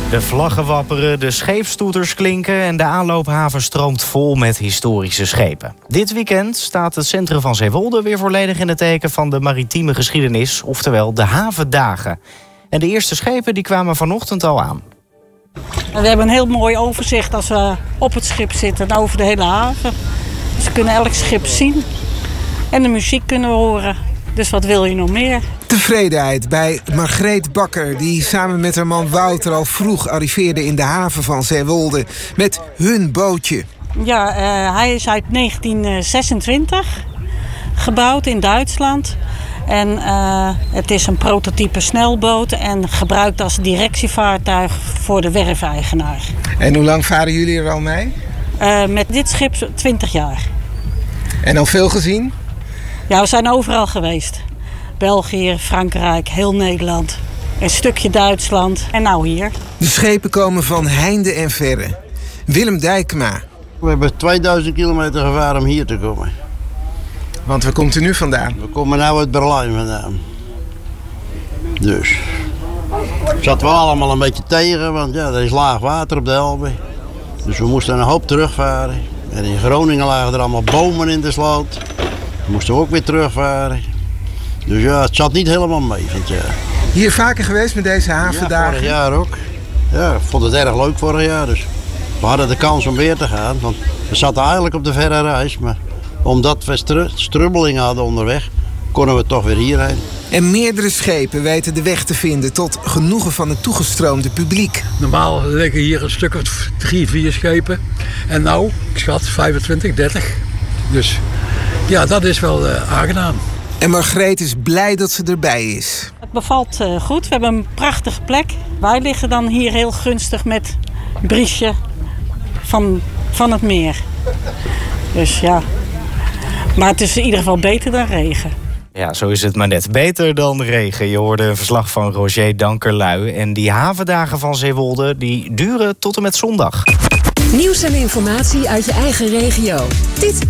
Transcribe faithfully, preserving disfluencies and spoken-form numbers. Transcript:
De vlaggen wapperen, de scheepstoeters klinken en de aanloophaven stroomt vol met historische schepen. Dit weekend staat het centrum van Zeewolde weer volledig in het teken van de maritieme geschiedenis, oftewel de havendagen. En de eerste schepen die kwamen vanochtend al aan. We hebben een heel mooi overzicht als we op het schip zitten over de hele haven. Dus we kunnen elk schip zien en de muziek kunnen we horen. Dus wat wil je nog meer? Tevredenheid bij Margreet Bakker, die samen met haar man Wouter al vroeg arriveerde in de haven van Zeewolde met hun bootje. Ja, uh, hij is uit negentien zesentwintig gebouwd in Duitsland. En uh, het is een prototype snelboot en gebruikt als directievaartuig voor de werfeigenaar. En hoe lang varen jullie er al mee? Uh, met dit schip twintig jaar. En al veel gezien? Ja, we zijn overal geweest. België, Frankrijk, heel Nederland. Een stukje Duitsland en nou hier. De schepen komen van heinde en verre. Willem Dijkema. We hebben tweeduizend kilometer gevaren om hier te komen. Want waar komt u nu vandaan? We komen nu uit Berlijn vandaan. Dus. Het zat wel allemaal een beetje tegen, want ja, er is laag water op de Elbe. Dus we moesten een hoop terugvaren. En in Groningen lagen er allemaal bomen in de sloot. We moesten ook weer terugvaren. Dus ja, het zat niet helemaal mee van het jaar. Hier vaker geweest met deze havendagen? Ja, vorig jaar ook. Ja, ik vond het erg leuk vorig jaar. Dus we hadden de kans om weer te gaan. Want we zaten eigenlijk op de verre reis. Maar omdat we stru strubbelingen hadden onderweg, konden we toch weer hierheen. En meerdere schepen weten de weg te vinden tot genoegen van het toegestroomde publiek. Normaal liggen hier een stuk of drie, vier schepen. En nou, ik schat vijfentwintig, dertig. Dus ja, dat is wel uh, aangenaam. En Margreet is blij dat ze erbij is. Het bevalt uh, goed. We hebben een prachtige plek. Wij liggen dan hier heel gunstig met briesje van, van het meer. Dus ja, maar het is in ieder geval beter dan regen. Ja, zo is het maar net. Beter dan regen. Je hoorde een verslag van Roger Dankerlui. En die havendagen van Zeewolde die duren tot en met zondag. Nieuws en informatie uit je eigen regio. Dit